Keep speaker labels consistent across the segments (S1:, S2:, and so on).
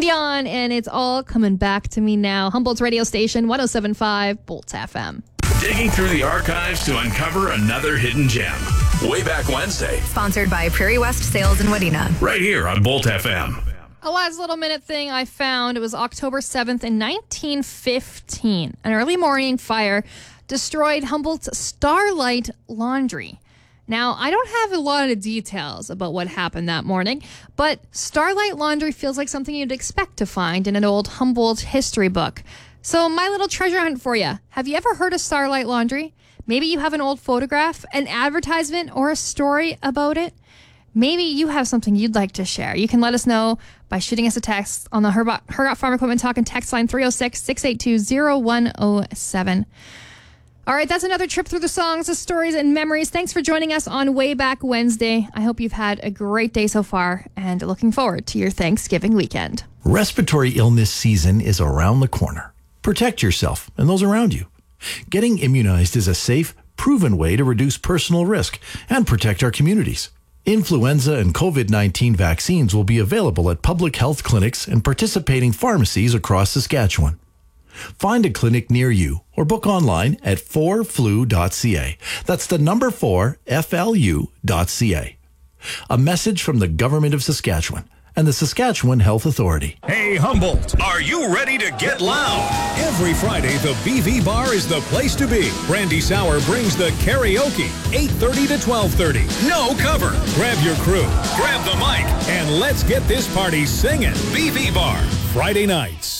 S1: Dion, and it's all coming back to me now. Humboldt's radio station, 107.5 Bolt FM.
S2: Digging through the archives to uncover another hidden gem. Way Back Wednesday.
S3: Sponsored by Prairie West Sales in Wadena.
S2: Right here on Bolt FM.
S1: A last little minute thing I found. It was October 7th in 1915. An early morning fire destroyed Humboldt's Starlight Laundry. Now, I don't have a lot of details about what happened that morning, but Starlight Laundry feels like something you'd expect to find in an old Humboldt history book. So my little treasure hunt for you. Have you ever heard of Starlight Laundry? Maybe you have an old photograph, an advertisement, or a story about it. Maybe you have something you'd like to share. You can let us know by shooting us a text on the Hergot Farm Equipment Talk and text line 306-682-0107. All right, that's another trip through the songs, the stories, and memories. Thanks for joining us on Way Back Wednesday. I hope you've had a great day so far and looking forward to your Thanksgiving weekend.
S4: Respiratory illness season is around the corner. Protect yourself and those around you. Getting immunized is a safe, proven way to reduce personal risk and protect our communities. Influenza and COVID-19 vaccines will be available at public health clinics and participating pharmacies across Saskatchewan. Find a clinic near you or book online at 4flu.ca. That's the number 4, FLU.ca. A message from the Government of Saskatchewan and the Saskatchewan Health Authority.
S5: Hey, Humboldt, are you ready to get loud? Every Friday, the BV Bar is the place to be. Brandy Sauer brings the karaoke, 8:30 to 12:30. No cover. Grab your crew, grab the mic, and let's get this party singing. BV Bar, Friday nights.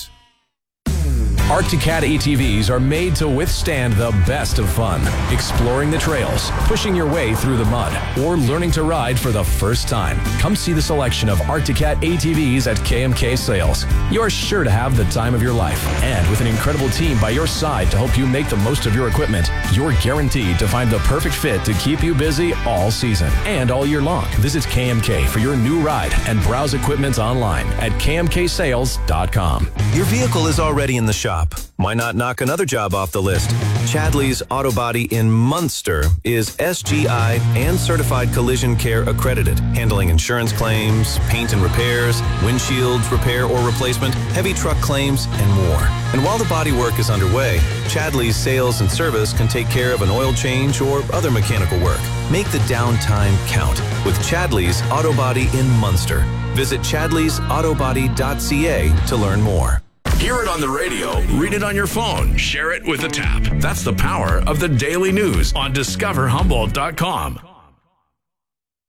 S6: Arcticat ATVs are made to withstand the best of fun. Exploring the trails, pushing your way through the mud, or learning to ride for the first time. Come see the selection of Arcticat ATVs at KMK Sales. You're sure to have the time of your life. And with an incredible team by your side to help you make the most of your equipment, you're guaranteed to find the perfect fit to keep you busy all season and all year long. Visit KMK for your new ride and browse equipment online at kmksales.com.
S7: Your vehicle is already in the shop. Why not knock another job off the list? Chadley's Auto Body in Munster is SGI and Certified Collision Care accredited, handling insurance claims, paint and repairs, windshields repair or replacement, heavy truck claims, and more. And while the body work is underway, Chadley's sales and service can take care of an oil change or other mechanical work. Make the downtime count with Chadley's Auto Body in Munster. Visit chadleysautobody.ca to learn more.
S2: Hear it on the radio, read it on your phone, share it with a tap. That's the power of the daily news on discoverhumboldt.com.